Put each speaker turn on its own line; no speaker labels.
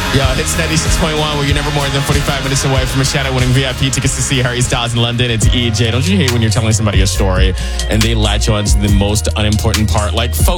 Yo, it's 96.1 where you're never more than 45 minutes away from a shadow-winning VIP tickets to see Harry Styles in London. It's EJ. Don't you hate when you're telling somebody a story and they latch on to the most unimportant part? Like, folks,